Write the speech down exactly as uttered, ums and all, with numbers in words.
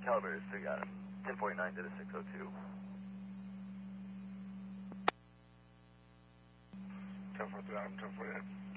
Calibrator, still got him. ten forty-nine did a six oh two. ten forty-nine, ten forty-eight.